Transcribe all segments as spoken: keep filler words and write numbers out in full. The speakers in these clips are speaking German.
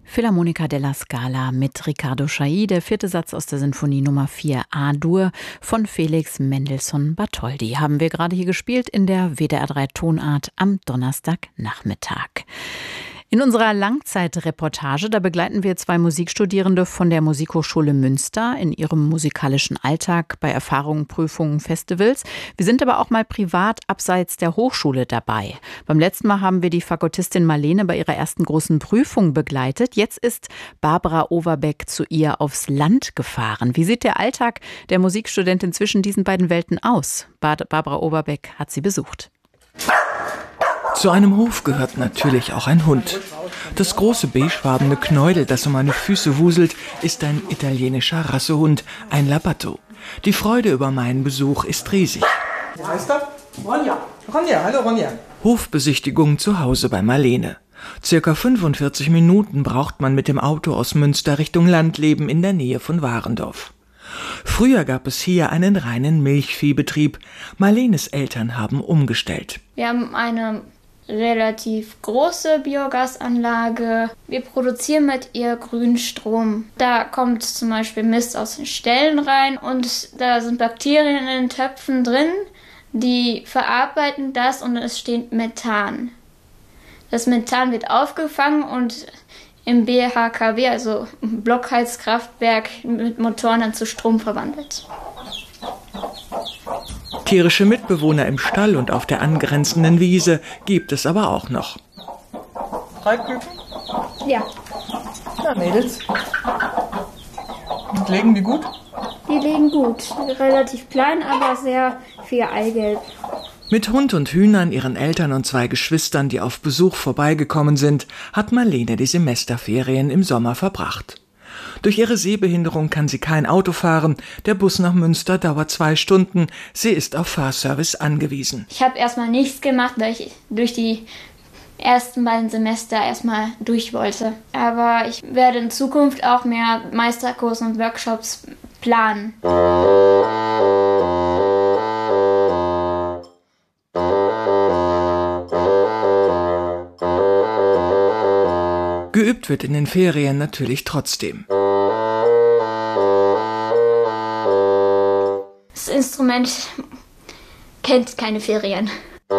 Philharmonica della Scala mit Riccardo Chailly, der vierte Satz aus der Sinfonie Nummer vier A-Dur von Felix Mendelssohn Bartholdy. Haben wir gerade hier gespielt in der W D R drei Tonart am Donnerstagnachmittag. In unserer Langzeitreportage, da begleiten wir zwei Musikstudierende von der Musikhochschule Münster in ihrem musikalischen Alltag bei Erfahrungen, Prüfungen, Festivals. Wir sind aber auch mal privat abseits der Hochschule dabei. Beim letzten Mal haben wir die Fagotistin Marlene bei ihrer ersten großen Prüfung begleitet. Jetzt ist Barbara Overbeck zu ihr aufs Land gefahren. Wie sieht der Alltag der Musikstudentin zwischen diesen beiden Welten aus? Barbara Overbeck hat sie besucht. Zu einem Hof gehört natürlich auch ein Hund. Das große beigefarbene Knäudel, das um meine Füße wuselt, ist ein italienischer Rassehund, ein Labatto. Die Freude über meinen Besuch ist riesig. Wie heißt er? Ronja. Ronja, hallo Ronja. Hofbesichtigung zu Hause bei Marlene. Circa fünfundvierzig Minuten braucht man mit dem Auto aus Münster Richtung Landleben in der Nähe von Warendorf. Früher gab es hier einen reinen Milchviehbetrieb. Marlenes Eltern haben umgestellt. Wir haben eine relativ große Biogasanlage. Wir produzieren mit ihr Grünstrom. Da kommt zum Beispiel Mist aus den Ställen rein und da sind Bakterien in den Töpfen drin, die verarbeiten das und es steht Methan. Das Methan wird aufgefangen und im B H K W, also Blockheizkraftwerk mit Motoren, dann zu Strom verwandelt. Tierische Mitbewohner im Stall und auf der angrenzenden Wiese gibt es aber auch noch. Drei Küken? Ja. Na, Mädels. Und legen die gut? Die legen gut. Relativ klein, aber sehr viel Eigelb. Mit Hund und Hühnern, ihren Eltern und zwei Geschwistern, die auf Besuch vorbeigekommen sind, hat Marlene die Semesterferien im Sommer verbracht. Durch ihre Sehbehinderung kann sie kein Auto fahren. Der Bus nach Münster dauert zwei Stunden. Sie ist auf Fahrservice angewiesen. Ich habe erstmal nichts gemacht, weil ich durch die ersten beiden Semester erstmal durch wollte. Aber ich werde in Zukunft auch mehr Meisterkurse und Workshops planen. Geübt wird in den Ferien natürlich trotzdem. Das Instrument kennt keine Ferien.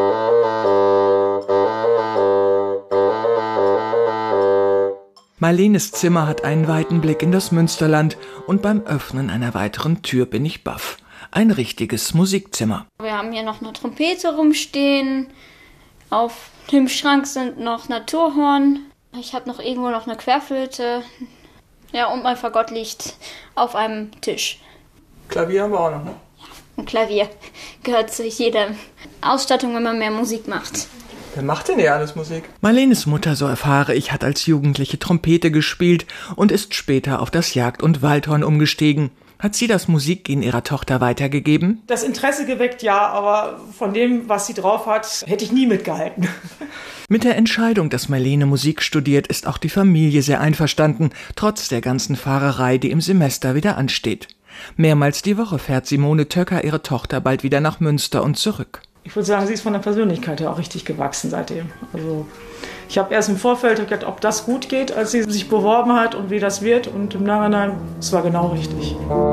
Marlenes Zimmer hat einen weiten Blick in das Münsterland und beim Öffnen einer weiteren Tür bin ich baff. Ein richtiges Musikzimmer. Wir haben hier noch eine Trompete rumstehen. Auf dem Schrank sind noch Naturhorn. Ich habe noch irgendwo noch eine Querflöte. Ja, und mein Fagott liegt auf einem Tisch. Klavier haben wir auch noch, ne? Ja, ein Klavier gehört zu jeder Ausstattung, wenn man mehr Musik macht. Wer macht denn hier alles Musik? Marlenes Mutter, so erfahre ich, hat als Jugendliche Trompete gespielt und ist später auf das Jagd- und Waldhorn umgestiegen. Hat sie das Musikgehen ihrer Tochter weitergegeben? Das Interesse geweckt, ja, aber von dem, was sie drauf hat, hätte ich nie mitgehalten. Mit der Entscheidung, dass Marlene Musik studiert, ist auch die Familie sehr einverstanden, trotz der ganzen Fahrerei, die im Semester wieder ansteht. Mehrmals die Woche fährt Simone Töcker ihre Tochter bald wieder nach Münster und zurück. Ich würde sagen, sie ist von der Persönlichkeit her auch richtig gewachsen seitdem. Also ich habe erst im Vorfeld gedacht, ob das gut geht, als sie sich beworben hat und wie das wird. Und im Nachhinein, es war genau richtig.